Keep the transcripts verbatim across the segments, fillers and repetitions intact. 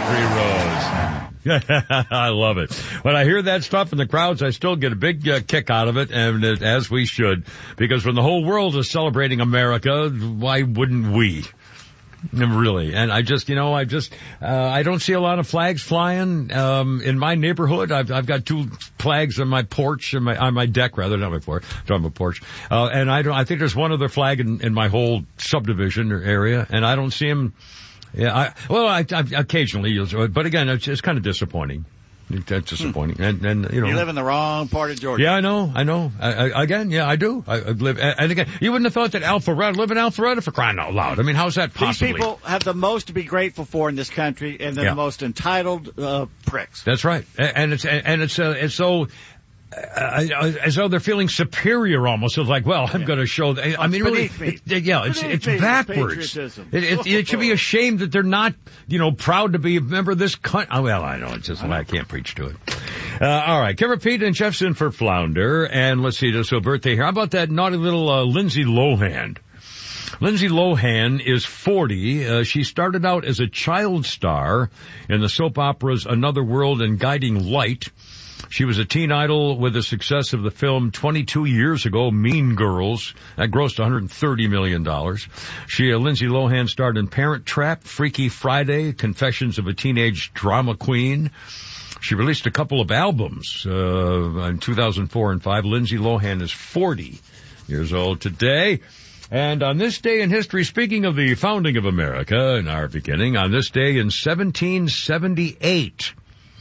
I love it. When I hear that stuff in the crowds, I still get a big uh, kick out of it, and it, as we should, because when the whole world is celebrating America, why wouldn't we? Really. And I just, you know, I just, uh, I don't see a lot of flags flying, um, in my neighborhood. I've, I've got two flags on my porch, on my, on my deck rather, not my porch, on my porch. Uh, and I don't, I think there's one other flag in, in my whole subdivision or area, and I don't see them. Yeah, I, well, I, I occasionally use it, but again, it's, it's kind of disappointing. That's disappointing. Hmm. And, and, you know. You live in the wrong part of Georgia. Yeah, I know, I know. I, I, again, yeah, I do. I, I live, and again, you wouldn't have thought that Alpharetta, live in Alpharetta for crying out loud. I mean, how's that possible? These people have the most to be grateful for in this country, and they're yeah. the most entitled, uh, pricks. That's right. And it's, and it's, uh, it's so, Uh, as though they're feeling superior almost. It's like, well, I'm yeah. going to show that. I mean, really, me. it, yeah, it's, it's backwards. It, it, it should be a shame that they're not, you know, proud to be a member of this country. Oh, well, I know. It's just, I, I can't preach to it. Uh, all right. Kevin Pete and Jeffson for Flounder. And let's see, there's a birthday here. How about that naughty little, uh, Lindsay Lohan? Lindsay Lohan is forty. Uh, she started out as a child star in the soap operas Another World and Guiding Light. She was a teen idol with the success of the film twenty-two years ago, Mean Girls. That grossed one hundred thirty million dollars. She, uh, Lindsay Lohan starred in Parent Trap, Freaky Friday, Confessions of a Teenage Drama Queen. She released a couple of albums uh, in two thousand four and five. Lindsay Lohan is forty years old today. And on this day in history, speaking of the founding of America and our beginning, on this day in seventeen seventy-eight,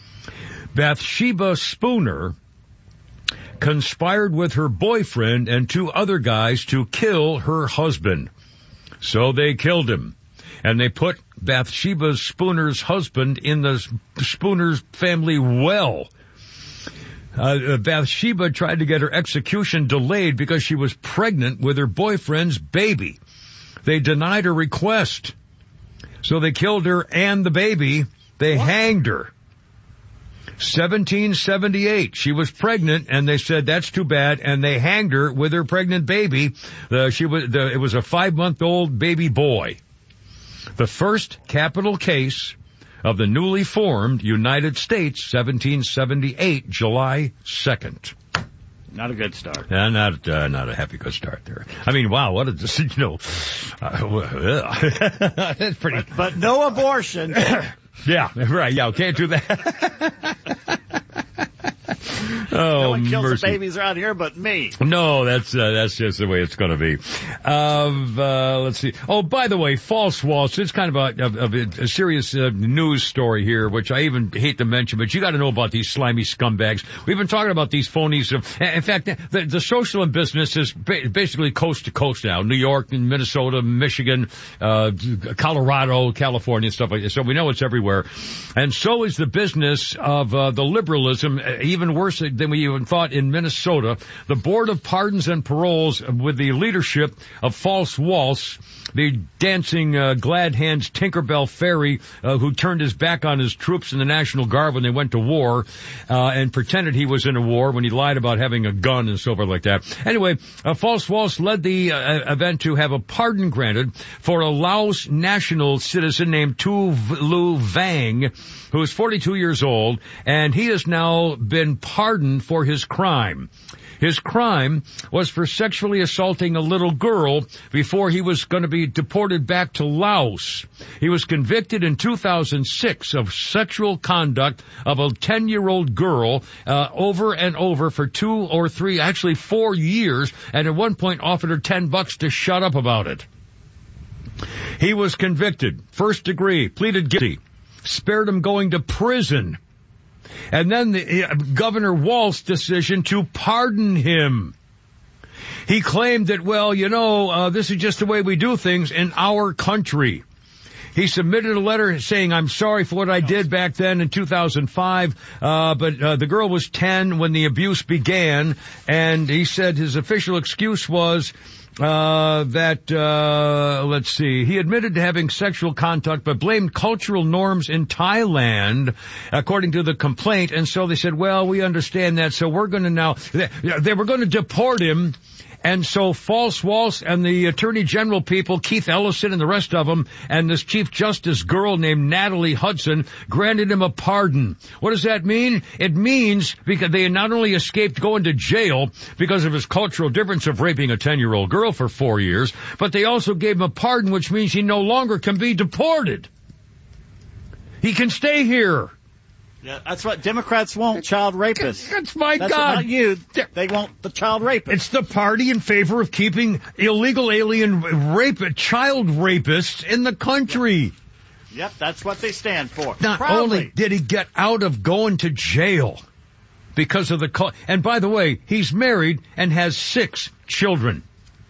Bathsheba Spooner conspired with her boyfriend and two other guys to kill her husband. So they killed him. And they put Bathsheba Spooner's husband in the Spooner's family well. Uh, Bathsheba tried to get her execution delayed because she was pregnant with her boyfriend's baby. They denied her request. So they killed her and the baby. They what? hanged her. seventeen seventy-eight. She was pregnant, and they said that's too bad, and they hanged her with her pregnant baby. Uh, she was. The, it was a five-month-old baby boy. The first capital case of the newly formed United States, seventeen seventy-eight, July second. Not a good start. Uh, not uh, not a happy good start there. I mean, wow, what a you know. Uh, that's pretty. But, but no abortion. Yeah, right. Yeah, can't do that. Oh, no one kills mercy. the babies around here but me. No, that's uh, that's just the way it's going to be. Uh, uh, let's see. Oh, by the way, false walls. It's kind of a, of a, a serious uh, news story here, which I even hate to mention, but you got to know about these slimy scumbags. We've been talking about these phonies. In fact, the, the social and business is basically coast to coast now. New York, Minnesota, Michigan, uh, Colorado, California, stuff like that. So we know it's everywhere. And so is the business of uh, the liberalism, even worse than we even thought in Minnesota. The Board of Pardons and Paroles, with the leadership of False Waltz, the dancing uh, glad hands Tinkerbell Fairy, uh, who turned his back on his troops in the National Guard when they went to war, uh, and pretended he was in a war when he lied about having a gun and so forth like that. Anyway, uh, False Waltz led the uh, event to have a pardon granted for a Laos national citizen named Tu Lu Vang, who is forty-two years old, and he has now been pardoned for his crime. His crime was for sexually assaulting a little girl before he was going to be deported back to Laos. He was convicted in two thousand six of sexual conduct of a ten-year-old girl uh, over and over for two or three, actually four years, and at one point offered her ten bucks to shut up about it. He was convicted, first degree, pleaded guilty, spared him going to prison. And then the uh, Governor Walz's decision to pardon him. He claimed that, well, you know, uh, this is just the way we do things in our country. He submitted a letter saying, I'm sorry for what I did back then in two thousand five, uh, but uh, the girl was ten when the abuse began, and he said his official excuse was Uh, that, uh, let's see, he admitted to having sexual contact, but blamed cultural norms in Thailand, according to the complaint. And so they said, well, we understand that, so we're going to now, they, they were going to deport him, And so False Walsh and the Attorney General people, Keith Ellison and the rest of them, and this Chief Justice girl named Natalie Hudson granted him a pardon. What does that mean? It means because they not only escaped going to jail because of his cultural difference of raping a ten-year-old girl for four years, but they also gave him a pardon, which means he no longer can be deported. He can stay here. Yeah, that's what Democrats want, child rapists. That's my That's God. not you. They want the child rapist. It's the party in favor of keeping illegal alien rape, child rapists in the country. Yep, that's what they stand for. Not Proudly. only did he get out of going to jail because of the call, and by the way, he's married and has six children.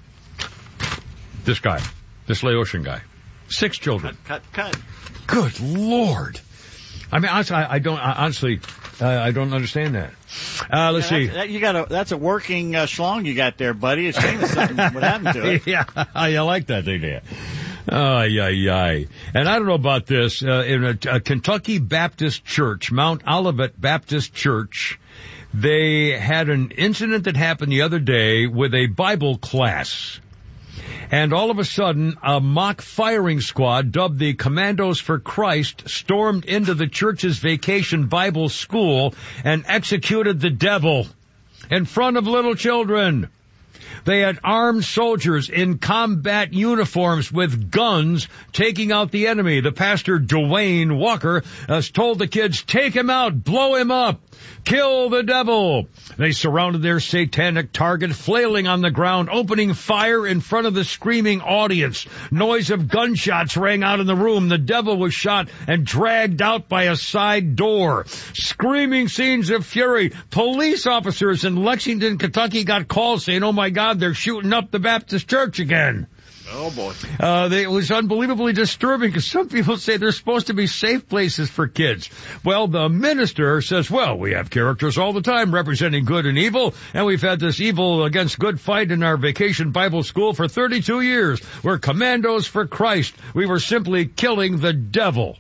This guy, this Laotian guy, six children. Cut, cut, cut. Good Lord. I mean, honestly, I, I don't, I, honestly, uh, I don't understand that. Uh, let's Yeah, see. that's, that, you got a, that's a working uh, schlong you got there, buddy. It's shame that something would happen to it. Yeah, I like that thing there. Oh, yeah, yeah. And I don't know about this. Uh, in a, a Kentucky Baptist church, Mount Olivet Baptist Church, they had an incident that happened the other day with a Bible class. And all of a sudden, a mock firing squad dubbed the Commandos for Christ stormed into the church's vacation Bible school and executed the devil in front of little children. They had armed soldiers in combat uniforms with guns taking out the enemy. The pastor, Dwayne Walker, has told the kids, take him out, blow him up, kill the devil. They surrounded their satanic target, flailing on the ground, opening fire in front of the screaming audience. Noise of gunshots rang out in the room. The devil was shot and dragged out by a side door. Screaming scenes of fury. Police officers in Lexington, Kentucky got calls saying, oh my God, they're shooting up the Baptist church again. Oh, boy. Uh, they, it was unbelievably disturbing because some people say they're supposed to be safe places for kids. Well, the minister says, well, we have characters all the time representing good and evil, and we've had this evil against good fight in our vacation Bible school for thirty-two years. We're commandos for Christ. We were simply killing the devil.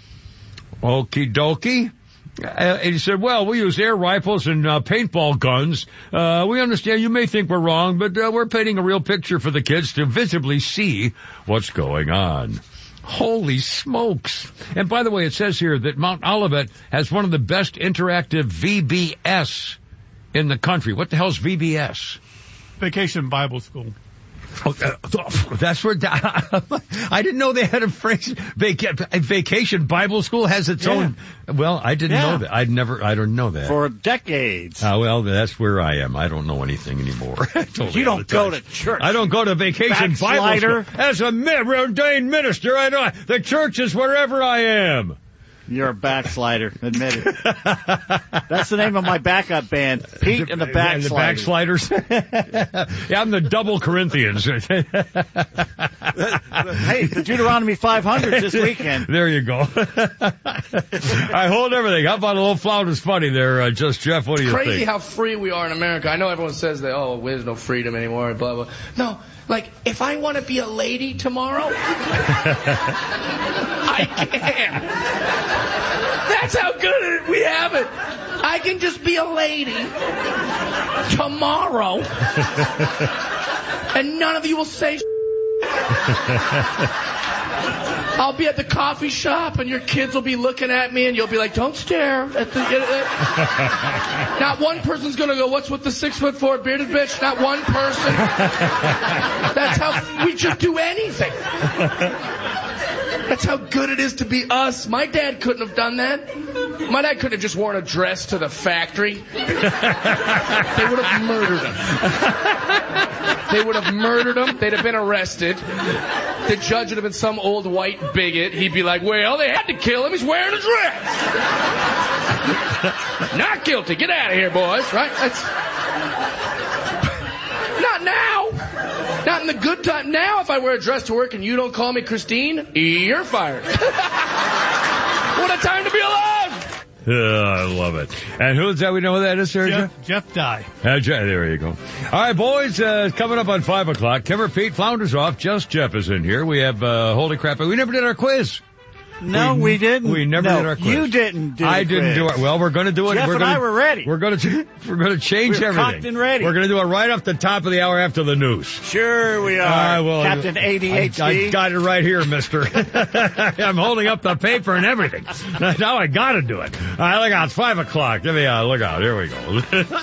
Okie dokie. Uh, and he said, well, we use air rifles and uh, paintball guns. Uh, we understand you may think we're wrong, but uh, we're painting a real picture for the kids to visibly see what's going on. Holy smokes. And by the way, it says here that Mount Olivet has one of the best interactive V B S in the country. What the hell's V B S? Vacation Bible School. Oh, uh, that's where I didn't know they had a phrase. Vac- vacation Bible School has its Yeah. own. Well, I didn't Yeah. know that. I'd never. I don't know that. For decades. Uh, well, that's where I am. I don't know anything anymore. Totally You don't out of go touch. to church. I don't go to vacation Bible Backslider. school. As a mi- ordained minister, I know the church is wherever I am. You're a backslider. Admit it. That's the name of my backup band, Pete and the And the Backsliders. backsliders. Yeah, I'm the double Corinthians. Hey, the Deuteronomy five hundred this weekend. There you go. I hold everything. How about a little Flounders funny there, uh, just Jeff? What do you Crazy think? how free we are in America. I know everyone says that, oh, there's no freedom anymore, blah, blah. No, like, if I want to be a lady tomorrow, I can. That's how good we have it. I can just be a lady tomorrow, and none of you will say I'll be at the coffee shop, and your kids will be looking at me, and you'll be like, don't stare at the... Uh, not one person's going to go, what's with the six-foot-four bearded bitch? Not one person. That's how we just do anything. That's how good it is to be us. My dad couldn't have done that. My dad couldn't have just worn a dress to the factory. They would have murdered him. They would have murdered him. They'd have been arrested. The judge would have been some old white bigot. He'd be like, well, they had to kill him. He's wearing a dress. Not guilty. Get out of here, boys. Right? That's... Not now. Not in the good time. Now, if I wear a dress to work and you don't call me Christine, you're fired. What a time to be alive. Yeah, I love it. And who is that? We know who that is, Sergio? Jeff, Jeff Dye. Uh, Je- there you go. All right, boys, uh, coming up on five o'clock. Kimmer Pete, Flounders off. Just Jeff is in here. We have, uh, holy crap, we never did our quiz. No, we, we didn't. We never no, did our quiz. You didn't do I the didn't quiz. do it. Well, we're going to do it. Jeff we're and gonna, I were ready. We're going to we're going to change we were everything. cocked and ready. We're going to do it right off the top of the hour after the news. Sure we are. Uh, well, Captain A D H D. I, I got it right here, mister. I'm holding up the paper and everything. Now I got to do it. All right, look out. It's five o'clock. Give me a look out. Here we go.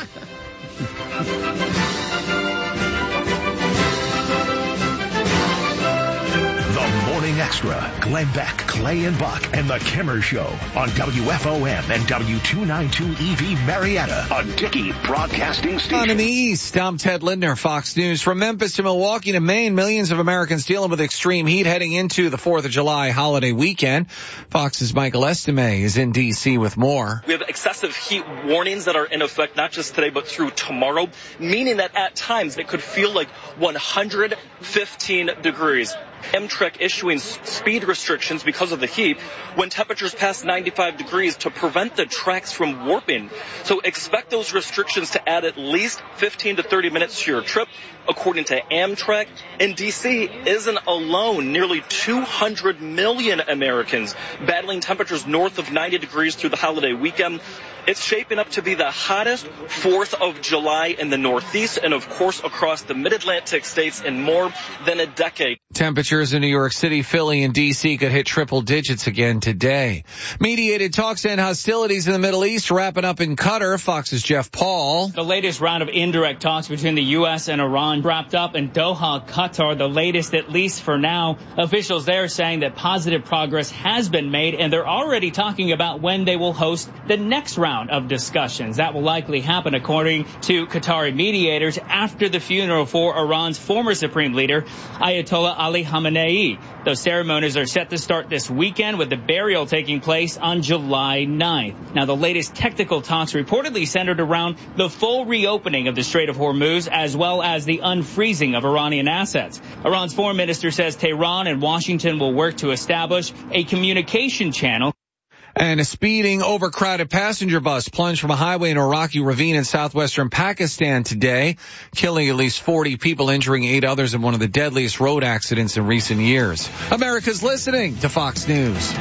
Morning Extra, Glenn Beck, Clay and Buck, and The Kimmer Show on W F O M and W two ninety-two E V Marietta, a Dickey Broadcasting station. On in the East, I'm Ted Lindner, Fox News. From Memphis to Milwaukee to Maine, millions of Americans dealing with extreme heat heading into the fourth of July holiday weekend. Fox's Michael Estime is in D C with more. We have excessive heat warnings that are in effect not just today but through tomorrow, meaning that at times it could feel like one hundred fifteen degrees. Amtrak issuing speed restrictions because of the heat when temperatures pass ninety-five degrees to prevent the tracks from warping. So expect those restrictions to add at least fifteen to thirty minutes to your trip. According to Amtrak, and D C isn't alone. Nearly two hundred million Americans battling temperatures north of ninety degrees through the holiday weekend. It's shaping up to be the hottest fourth of July in the Northeast and, of course, across the mid-Atlantic states in more than a decade. Temperatures in New York City, Philly, and D C could hit triple digits again today. Mediated talks and hostilities in the Middle East wrapping up in Qatar. Fox's Jeff Paul. The latest round of indirect talks between the U S and Iran wrapped up in Doha, Qatar, the latest at least for now. Officials there saying that positive progress has been made, and they're already talking about when they will host the next round of discussions. That will likely happen, according to Qatari mediators, after the funeral for Iran's former supreme leader, Ayatollah Ali Khamenei. Those ceremonies are set to start this weekend, with the burial taking place on July ninth. Now, the latest technical talks reportedly centered around the full reopening of the Strait of Hormuz, as well as the unfreezing of Iranian assets. Iran's foreign minister says Tehran and Washington will work to establish a communication channel. And a speeding, overcrowded passenger bus plunged from a highway into a rocky ravine in southwestern Pakistan today, killing at least forty people, injuring eight others in one of the deadliest road accidents in recent years. America's listening to Fox News.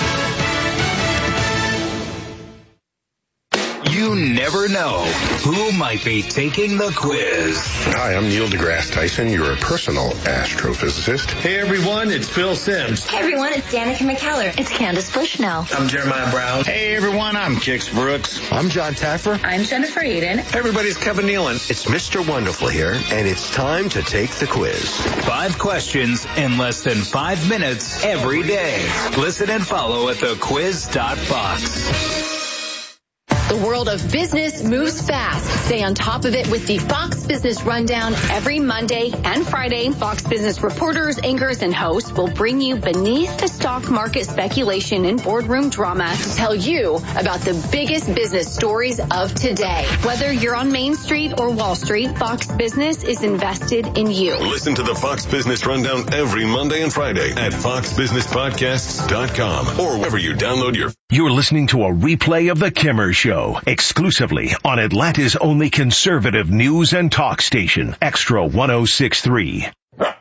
You never know who might be taking the quiz. Hi, I'm Neil deGrasse Tyson, your personal astrophysicist. Hey everyone, it's Phil Sims. Hey everyone, it's Danica McKellar. It's Candace Bushnell. I'm Jeremiah Brown. Hey everyone, I'm Kix Brooks. I'm John Taffer. I'm Jennifer Aiden. Hey everybody, it's Kevin Nealon. It's Mister Wonderful here, and it's time to take the quiz. Five questions in less than five minutes every day. Listen and follow at the quiz dot fox. The world of business moves fast. Stay on top of it with the Fox Business Rundown every Monday and Friday. Fox Business reporters, anchors, and hosts will bring you beneath the stock market speculation and boardroom drama to tell you about the biggest business stories of today. Whether you're on Main Street or Wall Street, Fox Business is invested in you. Listen to the Fox Business Rundown every Monday and Friday at fox business podcasts dot com or wherever you download your... You're listening to a replay of The Kimmer Show, exclusively on Atlanta's only conservative news and talk station, Extra one oh six point three. Herp!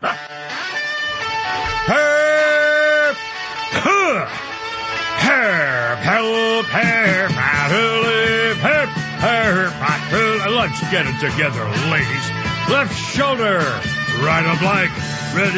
Herp! Help! Herp! Herp! Herp! Herp! Let's get it together, ladies. Left shoulder, right of leg.